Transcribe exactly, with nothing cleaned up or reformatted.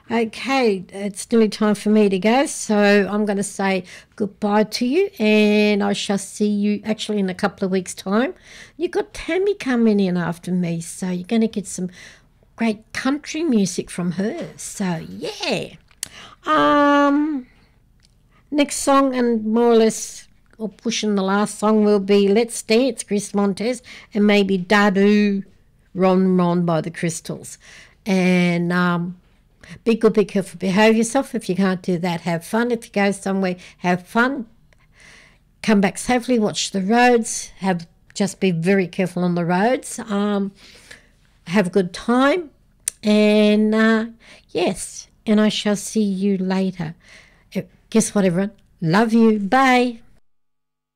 Okay, it's nearly time for me to go, so I'm going to say goodbye to you, and I shall see you actually in a couple of weeks' time. You've got Tammy coming in after me, so you're going to get some great country music from her. So yeah, um, next song and more or less, or pushing the last song will be "Let's Dance," Chris Montez, and maybe "Dadu," Ron Ron by the Crystals, and um. Be good, be careful, behave yourself. If you can't do that, have fun. If you go somewhere, have fun. Come back safely, watch the roads. Have Just be very careful on the roads. Um, have a good time. And uh, yes, and I shall see you later. Guess what, everyone? Love you. Bye.